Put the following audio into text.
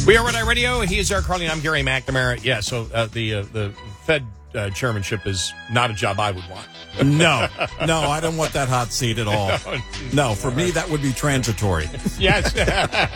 We are Red Eye Radio. He is Eric Carly. I'm Gary McNamara. Yeah, so the Fed chairmanship is not a job I would want. No, I don't want that hot seat at all. No, for me, that would be transitory. Yes.